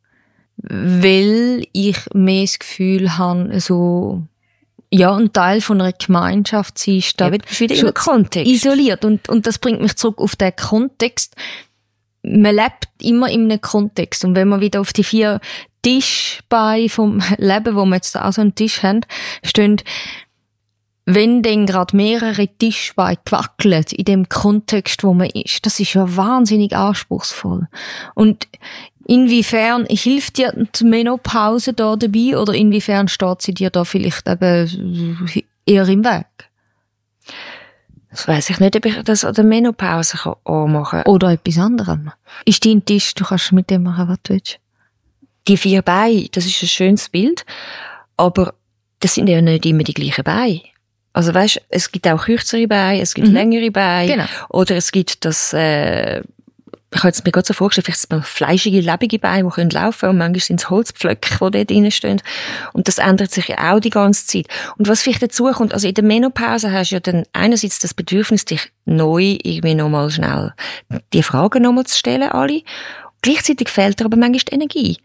weil ich mehr das Gefühl habe, so, ja, ein Teil von einer Gemeinschaft zu sein, statt wieder in einem Kontext. Isoliert. Und das bringt mich zurück auf den Kontext. Man lebt immer in einem Kontext. Und wenn wir wieder auf die 4 Tischbeine vom Leben, wo wir jetzt auch so einen Tisch haben, stehen, wenn dann gerade mehrere Tischbeine wackeln in dem Kontext, wo man ist, das ist ja wahnsinnig anspruchsvoll. Und inwiefern hilft dir die Menopause da dabei oder inwiefern steht sie dir da vielleicht eben eher im Weg? Das weiss ich nicht, ob ich das an der Menopause anmachen kann. Oder etwas anderem. Ist dein Tisch, du kannst mit dem machen, was du willst. Die 4 Beine, das ist ein schönes Bild, aber das sind ja nicht immer die gleichen Beine. Also weisst, es gibt auch kürzere Beine, es gibt längere Beine. Genau. Oder es gibt das, ich habe jetzt mir gerade so vorgestellt, vielleicht sind es fleischige, lebendige Beine, die können laufen, und manchmal sind es Holzpflöcke, die dort drin stehen. Und das ändert sich ja auch die ganze Zeit. Und was vielleicht dazu kommt, also in der Menopause hast du ja dann einerseits das Bedürfnis, dich neu irgendwie nochmal schnell die Fragen nochmal zu stellen, alle. Gleichzeitig fehlt dir aber manchmal die Energie.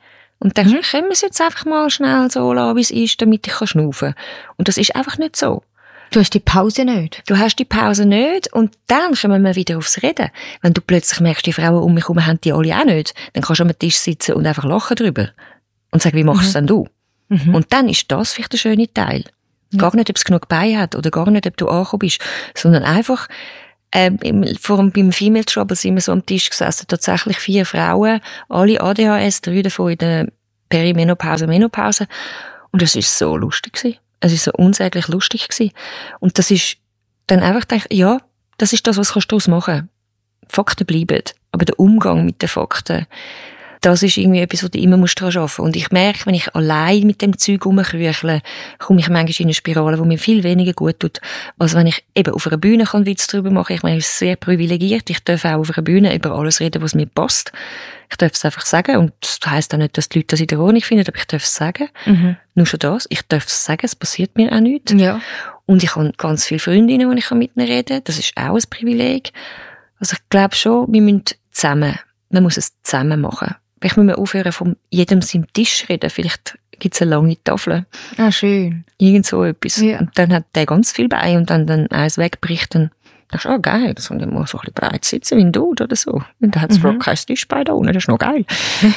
Und denkst, können wir es jetzt einfach mal schnell so lassen, wie es ist, damit ich schnaufen kann. Und das ist einfach nicht so. Du hast die Pause nicht. Du hast die Pause nicht und dann kommen wir wieder aufs Reden. Wenn du plötzlich merkst, die Frauen um mich herum haben die alle auch nicht, dann kannst du am Tisch sitzen und einfach lachen drüber. Und sagen, wie machst du es denn du? Und dann ist das vielleicht der schöne Teil. Gar nicht, ob es genug Beine hat oder gar nicht, ob du angekommen bist, sondern einfach, beim Female Trouble sind wir so am Tisch gesessen, tatsächlich 4 Frauen, alle ADHS, 3 davon in der Perimenopause, Menopause. Und das ist so lustig gewesen. Es ist so unsäglich lustig gewesen. Und das ist dann einfach gedacht, ja, das ist das, was kannst du daraus machen. Fakten bleiben. Aber der Umgang mit den Fakten, das ist irgendwie etwas, wo du immer daran arbeiten musst. Und ich merke, wenn ich allein mit dem Zeug rumkrüchle, komme ich manchmal in eine Spirale, die mir viel weniger gut tut, als wenn ich eben auf einer Bühne Witz drüber machen kann. Ich meine, ich bin sehr privilegiert. Ich darf auch auf einer Bühne über alles reden, was mir passt. Ich darf es einfach sagen. Und das heisst auch nicht, dass die Leute das in der Ordnung finden, aber ich darf es sagen. Nur schon das. Ich darf es sagen, es passiert mir auch nichts. Ja. Und ich habe ganz viele Freundinnen, die ich mit ihnen reden kann. Das ist auch ein Privileg. Also ich glaube schon, wir müssen zusammen. Man muss es zusammen machen. Vielleicht müssen wir aufhören, von jedem seinem Tisch reden. Vielleicht gibt es eine lange Tafel. Ah, schön. Irgend so etwas. Ja. Und dann hat der ganz viel bei und dann eins wegbricht, dann denkst du, geil, das soll ich mal so ein bisschen breit sitzen wie ein Dude oder so. Und dann hat es gerade kein Tischbein da unten, das ist noch geil.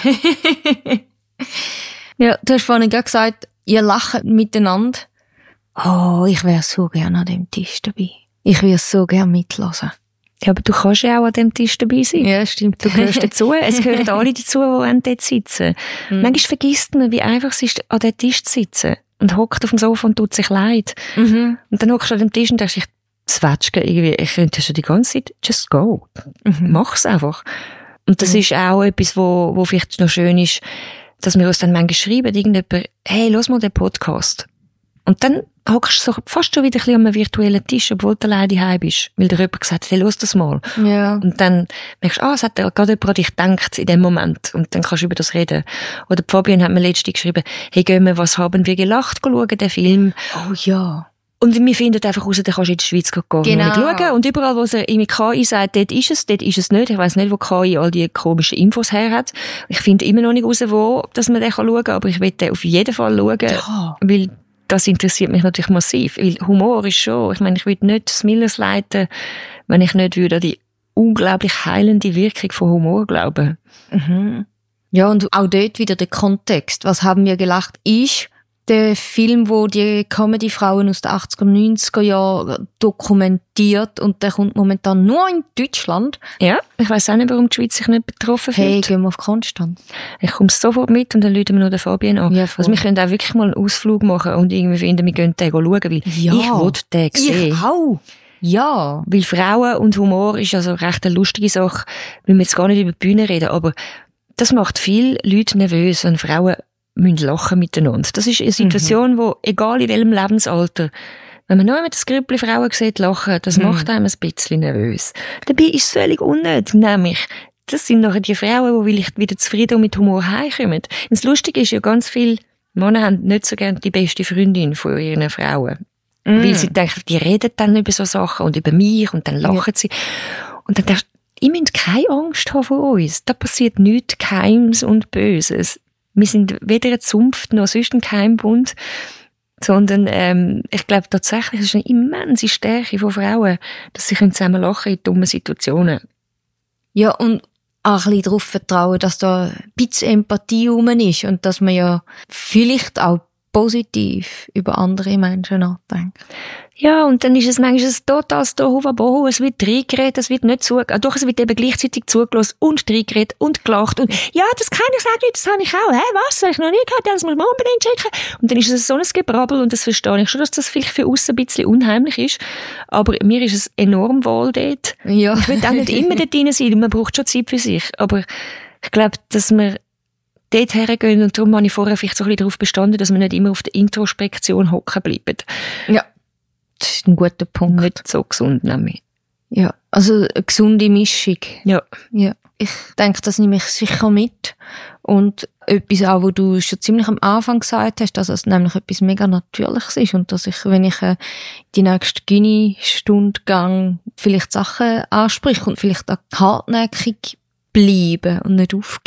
Ja, du hast vorhin gerade gesagt, ihr lacht miteinander. Oh, ich wäre so gerne an dem Tisch dabei. Ich würde so gerne mitlassen. Ja, aber du kannst ja auch an dem Tisch dabei sein. Ja, stimmt. Du gehörst dazu. Es gehören alle dazu, die dort sitzen. Manchmal vergisst man, wie einfach es ist, an diesem Tisch zu sitzen. Und hockt auf dem Sofa und tut sich leid. Und dann hockst du an dem Tisch und denkst, das Wetschgen irgendwie, ich könnte schon die ganze Zeit, just go. Mach's einfach. Und das ist auch etwas, wo vielleicht noch schön ist, dass wir uns dann manchmal schreiben, irgendjemand, hey, los mal den Podcast. Und dann hockst du so fast schon wieder ein bisschen an einem virtuellen Tisch, obwohl du alleine daheim bist. Weil dir jemand gesagt hat, hey, los das mal. Ja. Und dann merkst du, es hat gerade jemand an dich gedacht in dem Moment. Und dann kannst du über das reden. Oder Fabian hat mir letztens geschrieben, hey, gehen wir, was haben wir gelacht, schauen, den Film. Oh ja. Und wir finden einfach raus, dann kannst du in der Schweiz gehen Genau. schauen. Und überall, wo er irgendwie KI sagt, dort ist es nicht. Ich weiss nicht, wo KI all die komischen Infos her hat. Ich finde immer noch nicht raus, wo, dass man den schauen kann. Aber ich will den auf jeden Fall schauen. Ja. Weil das interessiert mich natürlich massiv. Weil Humor ist schon, ich meine, ich würde nicht Smillers leiten, wenn ich nicht würde an die unglaublich heilende Wirkung von Humor glauben. Ja, und auch dort wieder der Kontext. Was haben wir gelacht? Ist der Film, wo die Comedy-Frauen aus den 80er und 90er Jahren dokumentiert und der kommt momentan nur in Deutschland. Ja, ich weiss auch nicht, warum die Schweiz sich nicht betroffen fühlt. Hey, gehen wir auf Konstanz. Ich komme sofort mit und dann rufen wir noch den Fabian an. Ja, also wir können auch wirklich mal einen Ausflug machen und irgendwie finden, wir gehen den schauen, weil Ja. ich will den sehen. Ich auch. Ja. Weil Frauen und Humor ist also recht eine lustige Sache. Wir müssen jetzt gar nicht über die Bühne reden, aber das macht viele Leute nervös, wenn Frauen müssen lachen miteinander. Das ist eine Situation, wo, egal in welchem Lebensalter, wenn man nur mit das Grüppli Frauen sieht, lachen, das macht einem ein bisschen nervös. Dabei ist es völlig unnötig, nämlich, das sind nachher die Frauen, die vielleicht wieder zufrieden und mit Humor heimkommen. Und das Lustige ist ja, ganz viele Männer haben nicht so gerne die beste Freundin von ihren Frauen. Weil sie denken, die reden dann über so Sachen und über mich und dann lachen sie. Und dann denkst du, ihr müsst keine Angst haben vor uns. Da passiert nichts Geheimes und Böses. Wir sind weder ein Zunft noch sonst ein Geheimbund, sondern ich glaube tatsächlich, es ist eine immense Stärke von Frauen, dass sie zusammen lachen in dummen Situationen. Ja, und auch ein bisschen darauf vertrauen, dass da ein bisschen Empathie rum ist und dass man ja vielleicht auch positiv über andere Menschen nachdenkt. Ja, und dann ist es manchmal ein totales Tohuwabohu, es wird reingeredet, es wird nicht doch, es wird eben gleichzeitig zugelassen und reingeredet und gelacht und ja, das kann ich sagen, das habe ich auch, was, habe ich noch nie gehört, das muss man unbedingt checken. Und dann ist es so ein Gebrabbel und das verstehe ich schon, dass das vielleicht für uns ein bisschen unheimlich ist, aber mir ist es enorm wohl dort. Ja. Ich will auch nicht immer dort drin sein, man braucht schon Zeit für sich, aber ich glaube, dass wir dort hergehen und darum habe ich vorher vielleicht so ein bisschen darauf bestanden, dass wir nicht immer auf der Introspektion hocken bleiben. Ja. Das ist ein guter Punkt. Nicht so gesund, nämlich. Ja, also eine gesunde Mischung. Ja. Ja. Ich denke, das nehme ich sicher mit. Und etwas auch, wo du schon ziemlich am Anfang gesagt hast, dass es nämlich etwas mega Natürliches ist und dass ich, wenn ich die nächste Gyni-Stunde gehe, vielleicht Sachen anspreche und vielleicht auch hartnäckig bleiben und nicht aufgebe.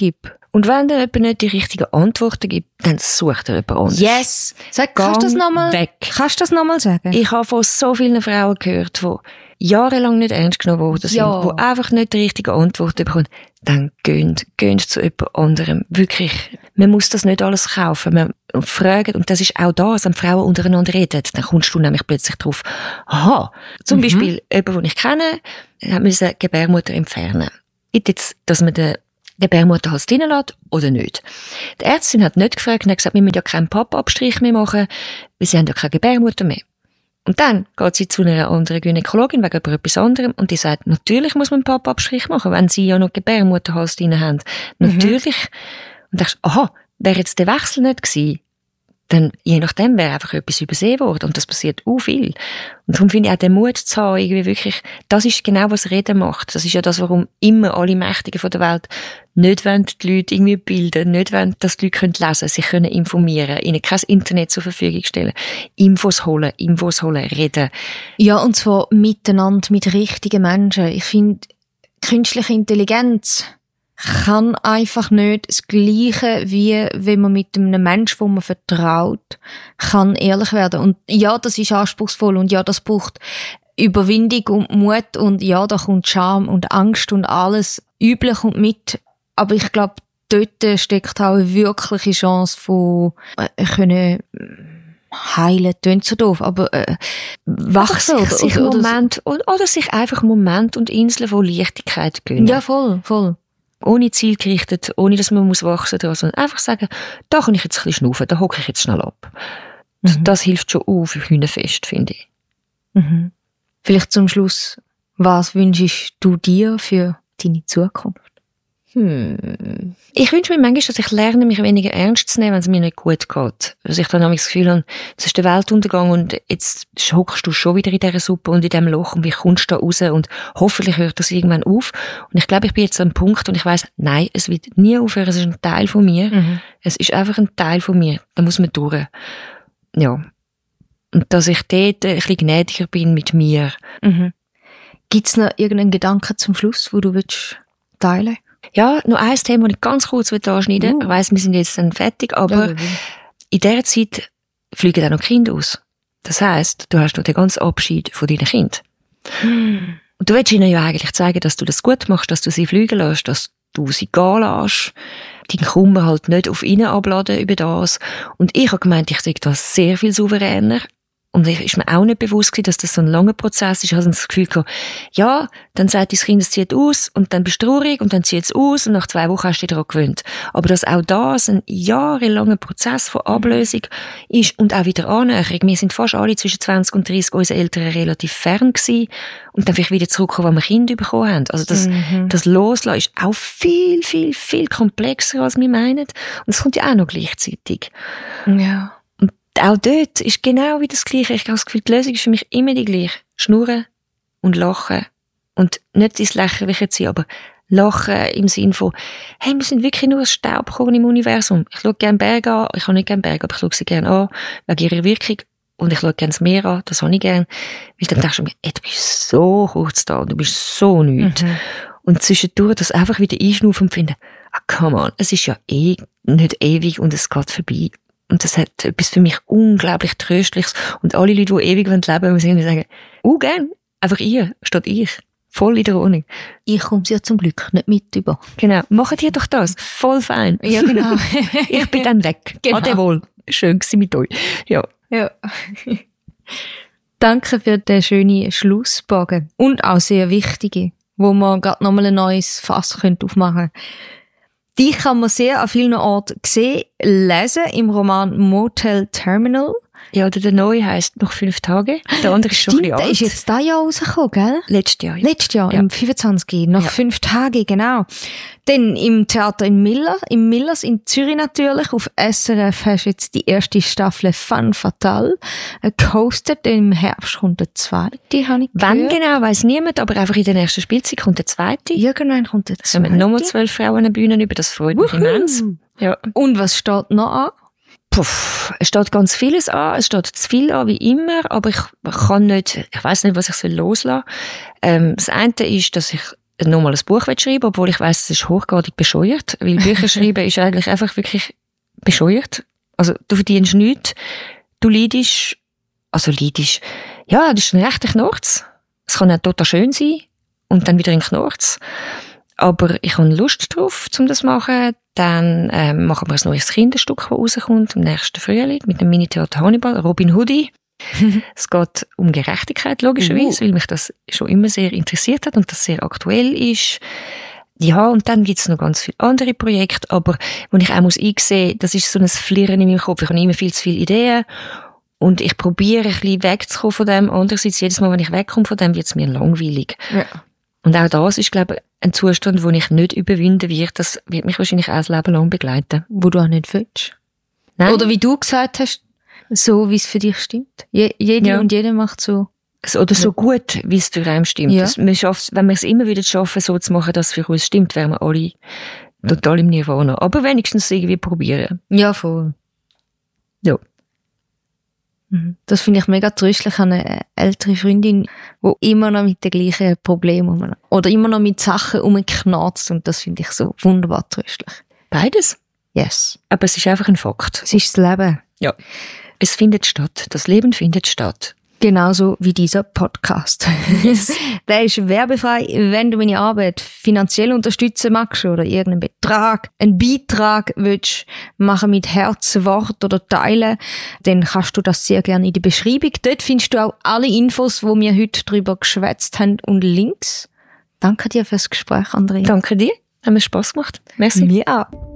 Und wenn dann jemand nicht die richtigen Antworten gibt, dann sucht er jemand anderes. Yes! Kannst du das nochmal sagen? Ich habe von so vielen Frauen gehört, die jahrelang nicht ernst genommen worden sind, die einfach nicht die richtige Antwort bekommen. Dann geht zu jemand anderem. Wirklich. Man muss das nicht alles kaufen. Man fragt, und das ist auch das, wenn Frauen untereinander reden, dann kommst du nämlich plötzlich drauf, aha, zum Beispiel jemand, den ich kenne, hat müssen Gebärmutter entfernen. Jetzt, dass man den Gebärmutterhals drinnen lässt oder nicht. Die Ärztin hat nicht gefragt und hat gesagt, wir müssen ja keinen Pappabstrich mehr machen, weil sie haben ja keine Gebärmutter mehr. Und dann geht sie zu einer anderen Gynäkologin wegen etwas anderem und die sagt, natürlich muss man einen Pappabstrich machen, wenn sie ja noch Gebärmutterhals drin haben. Natürlich. Und denkst, aha, wäre jetzt der Wechsel nicht gewesen, dann je nachdem wäre einfach etwas übersehen worden. Und das passiert auch viel. Und darum finde ich auch den Mut zu haben, irgendwie wirklich, das ist genau, was Reden macht. Das ist ja das, warum immer alle Mächtigen von der Welt nicht wollen die Leute irgendwie bilden, nicht wollen, dass die Leute lesen können, sich können informieren, ihnen kein Internet zur Verfügung stellen, Infos holen, reden. Ja, und zwar miteinander, mit richtigen Menschen. Ich finde, künstliche Intelligenz kann einfach nicht das Gleiche, wie wenn man mit einem Menschen, wo man vertraut, kann ehrlich werden. Und ja, das ist anspruchsvoll und ja, das braucht Überwindung und Mut und ja, da kommt Scham und Angst und alles üblich und mit. Aber ich glaube, dort steckt auch eine wirkliche Chance von können heilen, klingt so doof, aber wachsen oder sich einfach Moment und Inseln von Leichtigkeit gönnen. Ja, voll. Ohne zielgerichtet, ohne dass man muss wachsen muss, sondern einfach sagen, da kann ich jetzt ein bisschen schnaufen, da hocke ich jetzt schnell ab. Das hilft schon auch für Hühnerfest, finde ich. Vielleicht zum Schluss, was wünschst du dir für deine Zukunft? Ich wünsche mir manchmal, dass ich lerne, mich weniger ernst zu nehmen, wenn es mir nicht gut geht. Dass ich dann das Gefühl habe, es ist der Weltuntergang und jetzt hockst du schon wieder in dieser Suppe und in diesem Loch und wie kommst du da raus und hoffentlich hört das irgendwann auf. Und ich glaube, ich bin jetzt an einem Punkt und ich weiss, nein, es wird nie aufhören, es ist ein Teil von mir. Es ist einfach ein Teil von mir. Da muss man durch. Ja. Und dass ich dort ein bisschen gnädiger bin mit mir. Gibt es noch irgendeinen Gedanken zum Schluss, wo du teilen willst? Ja, noch ein Thema, das ich ganz kurz anschneiden will. Ich weiss, wir sind jetzt dann fertig, aber in dieser Zeit fliegen auch noch Kinder aus. Das heisst, du hast noch den ganzen Abschied von deinen Kindern. Und du willst ihnen ja eigentlich zeigen, dass du das gut machst, dass du sie fliegen lässt, dass du sie gehen lässt. Deinen Kummer halt nicht auf ihnen abladen über das. Und ich habe gemeint, ich sei da sehr viel souveräner. Und es ist mir auch nicht bewusst gewesen, dass das so ein langer Prozess ist. Ich hatte das Gefühl gehabt, ja, dann sagt dein Kind, es zieht aus, und dann bist du traurig, und dann zieht es aus, und nach 2 Wochen hast du dich daran gewöhnt. Aber dass auch das ein jahrelanger Prozess von Ablösung ist und auch wieder Annäherung. Wir sind fast alle zwischen 20 und 30 unsere Eltern relativ fern gewesen und dann vielleicht wieder zurückkommen, wenn wir Kinder bekommen haben. Also das Loslassen ist auch viel, viel, viel komplexer, als wir meinen. Und es kommt ja auch noch gleichzeitig. Ja. Auch dort ist genau wie das Gleiche. Ich habe das Gefühl, die Lösung ist für mich immer die gleiche. Schnurren und lachen. Und nicht ins Lächerliche ziehen, aber lachen im Sinn von, hey, wir sind wirklich nur ein Staubkorn im Universum. Ich schaue gerne Berge an, ich habe nicht gerne Berge, aber ich schaue sie gerne an, wegen ihrer Wirkung. Und ich schaue gerne das Meer an, das habe ich gerne. Weil dann denkst du mir, hey, du bist so kurz da, du bist so nichts. Und zwischendurch das einfach wieder einschnaufen und finden, come on, es ist ja nicht ewig und es geht vorbei. Und das hat etwas für mich unglaublich Tröstliches. Und alle Leute, die ewig leben wollen, müssen sagen, gern, einfach ihr, statt ich. Voll in der Ordnung. Ich komme ja zum Glück nicht mit über. Genau. Macht ihr doch das. Voll fein. Ja, genau. Ich bin dann weg. Genau. Adewohl. Schön gewesen mit euch. Ja. Danke für den schönen Schlussbogen. Und auch sehr wichtige, wo man gerade nochmal ein neues Fass aufmachen könnte. Die kann man sehr an vielen Orten sehen, lesen im Roman Motel Terminal. Ja, oder der neue heisst «Noch 5 Tage». Der andere ist schon ein bisschen alt. Der ist jetzt dieses Jahr rausgekommen, gell? Letztes Jahr. Letztes Jahr, im 25. Noch 5 Tage, genau. Dann im Theater im Millers in Zürich natürlich. Auf SRF hast du jetzt die erste Staffel «Femme Fatale» gehostet. Im Herbst kommt der 2. habe ich Wann genau, weiss niemand, aber einfach in der nächsten Spielzeit kommt der 2. Irgendwann kommt der 2. Es kommen nochmal 12 Frauen an der Bühne über, das freut mich immens. Ja. Und was steht noch an? Es steht ganz vieles an, es steht zu viel an, wie immer, aber ich weiss nicht, was ich loslassen soll. Das eine ist, dass ich nochmal ein Buch schreiben, obwohl ich weiss, es ist hochgradig bescheuert, weil Bücher schreiben ist eigentlich einfach wirklich bescheuert. Also du verdienst nichts, du leidest, ja, das ist ein rechter Knurz. Es kann auch total schön sein und dann wieder ein Knurz. Aber ich habe Lust drauf, um das zu machen. Dann machen wir ein neues Kinderstück, das rauskommt im nächsten Frühling mit dem Mini-Theater Hannibal, Robin Hoodie. Es geht um Gerechtigkeit, logischerweise, weil mich das schon immer sehr interessiert hat und das sehr aktuell ist. Ja, und dann gibt's noch ganz viele andere Projekte, aber wo ich auch einsehen muss, das ist so ein Flirren in meinem Kopf. Ich habe immer viel zu viele Ideen und ich probiere ein bisschen wegzukommen von dem. Andererseits, jedes Mal, wenn ich wegkomme von dem, wird's mir langweilig. Ja. Und auch das ist, glaube ich, ein Zustand, den ich nicht überwinden werde. Das wird mich wahrscheinlich auch das Leben lang begleiten. Wo du auch nicht willst. Nein. Oder wie du gesagt hast, so wie es für dich stimmt. Jede und jeder macht so. Oder so gut, wie es für einen stimmt. Ja. Wenn wir es immer wieder schaffen, so zu machen, dass es für uns stimmt, wären wir alle total im Nirvana. Aber wenigstens irgendwie probieren. Ja, voll. Ja. Das finde ich mega tröstlich an eine ältere Freundin, die immer noch mit den gleichen Problemen oder immer noch mit Sachen rumknarzt, und das finde ich so wunderbar tröstlich. Beides? Yes. Aber es ist einfach ein Fakt. Es ist das Leben. Ja. Es findet statt. Das Leben findet statt. Genauso wie dieser Podcast. Yes. Der ist werbefrei. Wenn du meine Arbeit finanziell unterstützen magst oder irgendeinen Betrag, einen Beitrag willst machen mit Herz, Wort oder Teilen, dann kannst du das sehr gerne in der Beschreibung. Dort findest du auch alle Infos, wo wir heute drüber geschwätzt haben, und Links. Danke dir fürs Gespräch, Andrea. Danke dir. Hat mir Spass gemacht. Merci. Mir auch.